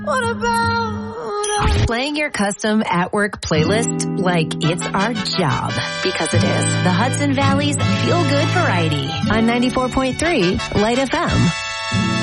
What about us? Playing your custom at-work playlist like it's our job. Because it is. The Hudson Valley's feel-good variety on 94.3 Light FM.